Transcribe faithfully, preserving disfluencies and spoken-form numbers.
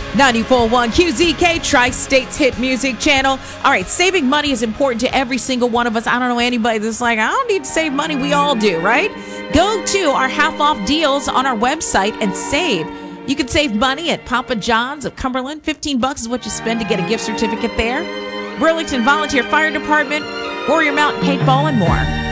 ninety-four point one Q Z K, Tri-State's hit music channel. All right, saving money is important to every single one of us. I don't know anybody that's like, I don't need to save money. We all do, right? Go to our half-off deals on our website and save. You can save money at Papa John's of Cumberland. fifteen bucks is what you spend to get a gift certificate there. Burlington Volunteer Fire Department, Warrior Mountain Paintball, and more.